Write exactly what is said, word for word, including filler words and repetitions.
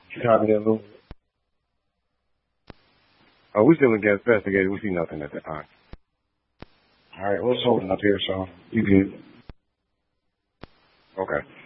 You copy that, Lou? Oh, we still against investigators. We see nothing at that time. All right, let's hold it up here, so you good. Okay.